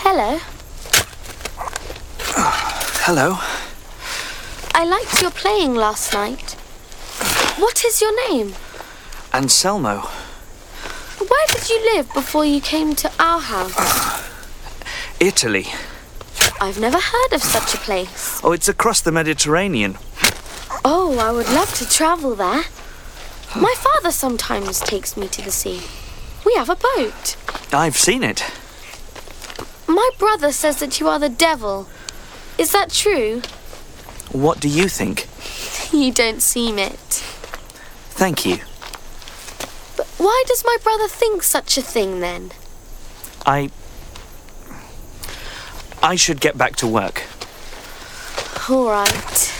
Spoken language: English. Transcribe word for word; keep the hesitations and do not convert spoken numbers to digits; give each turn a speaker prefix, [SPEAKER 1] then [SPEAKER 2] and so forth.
[SPEAKER 1] Hello.
[SPEAKER 2] Hello.
[SPEAKER 1] I liked your playing last night. What is your name?
[SPEAKER 2] Anselmo.
[SPEAKER 1] Where did you live before you came to our house?
[SPEAKER 2] Italy.
[SPEAKER 1] I've never heard of such a place.
[SPEAKER 2] Oh, it's across the Mediterranean.
[SPEAKER 1] Oh, I would love to travel there. My father sometimes takes me to the sea. We have a boat.
[SPEAKER 2] I've seen it.
[SPEAKER 1] My brother says that you are the devil. Is that true?
[SPEAKER 2] What do you think?
[SPEAKER 1] You don't seem it.
[SPEAKER 2] Thank you.
[SPEAKER 1] But why does my brother think such a thing then?
[SPEAKER 2] I... I should get back to work.
[SPEAKER 1] All right.